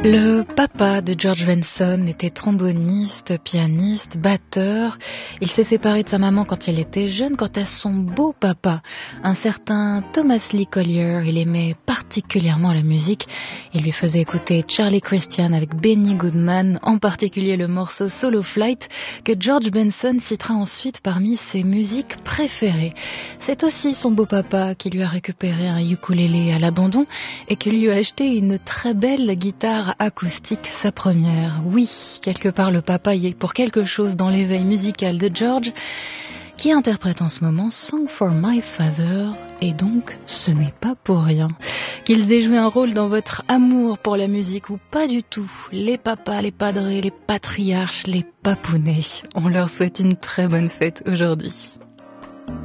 Le papa de George Benson était tromboniste, pianiste, batteur. Il s'est séparé de sa maman quand il était jeune. Quant à son beau papa, un certain Thomas Lee Collier, il aimait particulièrement la musique. Il lui faisait écouter Charlie Christian avec Benny Goodman, en particulier le morceau Solo Flight, que George Benson citera ensuite parmi ses musiques préférées. C'est aussi son beau papa qui lui a récupéré un ukulélé à l'abandon et qui lui a acheté une très belle guitare acoustique, sa première. Oui, quelque part le papa y est pour quelque chose dans l'éveil musical de George, qui interprète en ce moment Song for My Father, et donc ce n'est pas pour rien. Qu'ils aient joué un rôle dans votre amour pour la musique ou pas du tout, les papas, les padres, les patriarches, les papounets, on leur souhaite une très bonne fête aujourd'hui.